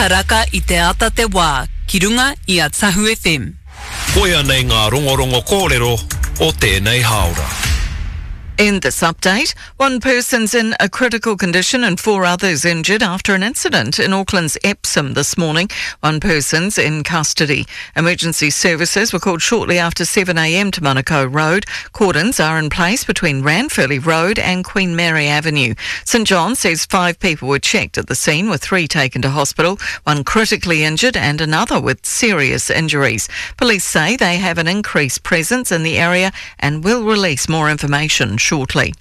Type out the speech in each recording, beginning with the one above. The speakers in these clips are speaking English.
Raka I te ata te wā, ki runga I a Tahu FM. Koia nei ngā rongorongo kōrero o tēnei haora. In this update, one person's in a critical condition and 4 others injured after an incident in Auckland's Epsom this morning. One person's in custody. Emergency services were called shortly after 7 a.m. to Manukau Road. Cordons are in place between Ranfurly Road and Queen Mary Avenue. St John says 5 people were checked at the scene, with 3 taken to hospital, 1 critically injured and another with serious injuries. Police say they have an increased presence in the area and will release more information shortly.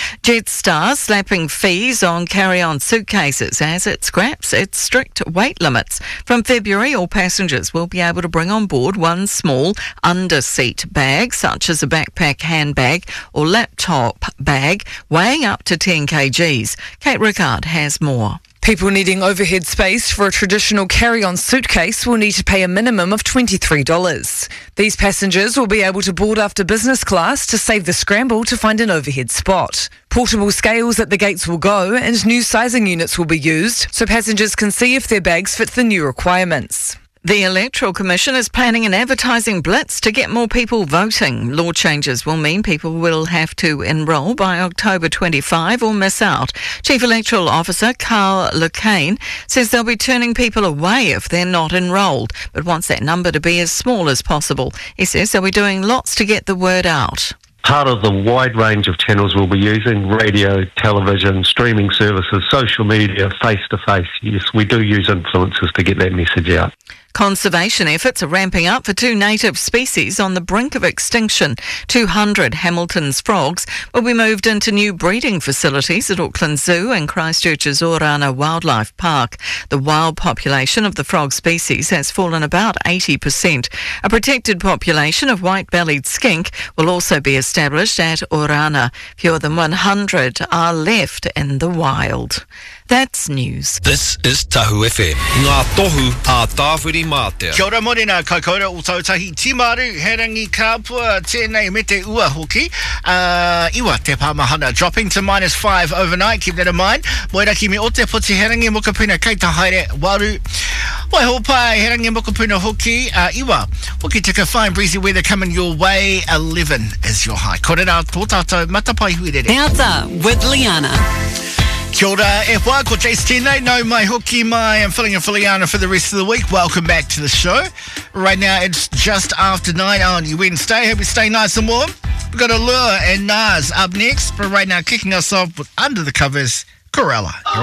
Jetstar slapping fees on carry-on suitcases as it scraps its strict weight limits. From February, all passengers will be able to bring on board one small under-seat bag, such as a backpack handbag or laptop bag, weighing up to 10 kgs. Kate Rickard has more. People needing overhead space for a traditional carry-on suitcase will need to pay a minimum of $23. These passengers will be able to board after business class to save the scramble to find an overhead spot. Portable scales at the gates will go and new sizing units will be used so passengers can see if their bags fit the new requirements. The Electoral Commission is planning an advertising blitz to get more people voting. Law changes will mean people will have to enrol by October 25 or miss out. Chief Electoral Officer Carl Lucane says they'll be turning people away if they're not enrolled, but wants that number to be as small as possible. He says they'll be doing lots to get the word out. Part of the wide range of channels we'll be using: radio, television, streaming services, social media, face-to-face. Yes, we do use influencers to get that message out. Conservation efforts are ramping up for 2 native species on the brink of extinction. 200 Hamilton's frogs will be moved into new breeding facilities at Auckland Zoo and Christchurch's Orana Wildlife Park. The wild population of the frog species has fallen about 80%. A protected population of white-bellied skink will also be established at Orana. Fewer than 100 are left in the wild. That's news. This is Tahu FM. Ngā tohu a tāwhiri mātea. Kia ora morena, kai kaura o tautahi timaru, he rangi kāpua, tēnei me te ua hoki. Iwa te pāmahana, dropping to -5 overnight, keep that in mind. Moiraki me o te poti he rangi mokapuna, kei ta haere, waru. Wai hopai, he rangi mokapuna hoki. Iwa, hoki tika fine breezy weather coming your way, 11 is your high. Korera, tō tātou, matapai huirere. Eata with Liana. Kia ora, e wā, ko Jace tēnei, no mai hoki mai, I'm filling in for Liana for the rest of the week. Welcome back to the show. Right now, it's just after 9 on your Wednesday. Hope you stay nice and warm. We've got Allure and Nas up next, but right now, kicking us off with Under the Covers, Corella.